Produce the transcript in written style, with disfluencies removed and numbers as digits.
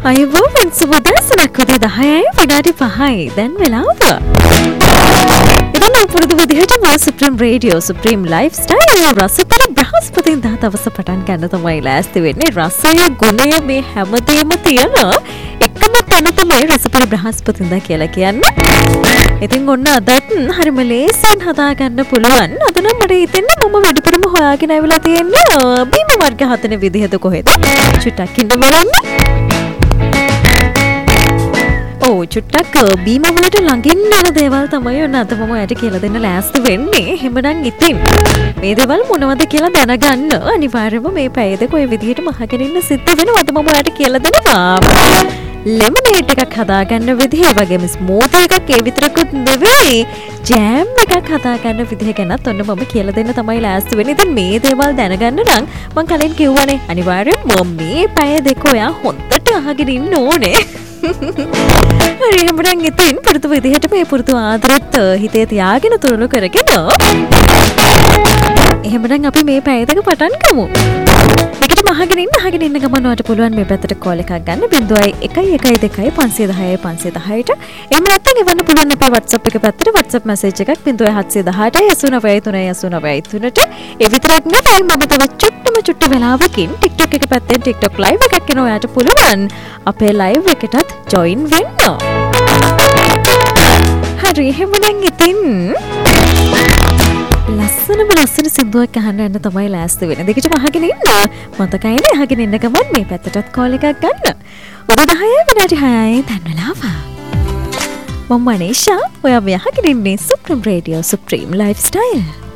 අයවෝමන් සුබදසනක් උදේ 10යි විනාඩි 5යි දැන් වෙලාව. ඉතින් පුරුදු විදිහට මේ supreme radio supreme life style රසපර බ්‍රහස්පතින්දා දවස පටන් ගන්න තමයි ලෑස්ති වෙන්නේ. රසය ගුණය මේ හැමදේම තියෙන එකම තැන තමයි රසපර බ්‍රහස්පතින්දා කියලා කියන්නේ. ඉතින් ඔන්න අදත් හරිම ලේසියෙන් හදාගන්න පුළුවන්. අද නම් මට හිතෙන්නේ මම වැඩිපුරම හොයාගෙන ආවිලා තියෙන්නේ බීම වර්ග හතන විදිහද කොහෙද? චුට්ටක් ඉන්න බලන්න. චුට්ටක් බීම වලට ළඟින් යන දේවල් තමයි ඔන්න අද මම ඔයාලට කියලා දෙන්න ලෑස්ති වෙන්නේ. එහෙමනම් ඉතින් මේ දේවල් මොනවද කියලා දැනගන්න අනිවාර්යයෙන්ම මේ පැය දෙක ඔය විදිහට මහගෙන ඉන්න සිද්ධ වෙනවා. අද මම ඔයාලට කියලා දෙනවා ලෙමනේඩ් එකක් හදාගන්න විදිහ, ඒ වගේම ස්මූති එකක් ඒ විතරකුත් නෙවෙයි ජෑම් එකක් හදාගන්න විදිහ ගැනත් ඔන්න මම කියලා දෙන්න තමයි ලෑස්ති වෙන්නේ. ඉතින් මේ දේවල් දැනගන්න නම් මම කලින් කිව්වනේ අනිවාර්යයෙන්ම මේ පැය දෙක ඔයා හොඳට අහගෙන ඉන්න ඕනේ. හරි එහෙනම් ඉතින් පුරුදු විදිහට මේ පුරුදු ආදරත් හිතේ තියාගෙන තුරුළු කරගෙන එහෙනම් අපි මේ පැය දෙක පටන් ගමු. ඒකට අහගෙන ඉන්න ගමන් ඔයාලට පුළුවන් මේ පැත්තට කෝල් එකක් ගන්න 0112 510 510ට. එහෙම නැත්නම් එවන්න පුළුවන් අපේ WhatsApp එක පැත්තට WhatsApp message එකක් 0718 89 ඒ විතරක් නෙවෙයි මම තවත් චුට්ට වෙලාවකින් TikTok එක පැත්තෙන් TikTok live එකක් කරන ඔයාලට පුළුවන් අපේ live එකටත් join වෙන්න. හරි එහෙනම් ඉතින් ලස්සන සින්දුවක් අහන්න යන්න තමයි ලෑස්ති වෙන්නේ. දෙකටම අහගෙන ඉන්න. මතකයිනේ අහගෙන ඉන්න ගමන් මේ පැත්තටත් කෝල් එකක් ගන්න. උදේ 10යි විනාඩි 6යි දැන් වෙලාව. මම මනීෂා. ඔයා මේ අහගෙන ඉන්නේ supreme radio supreme life style.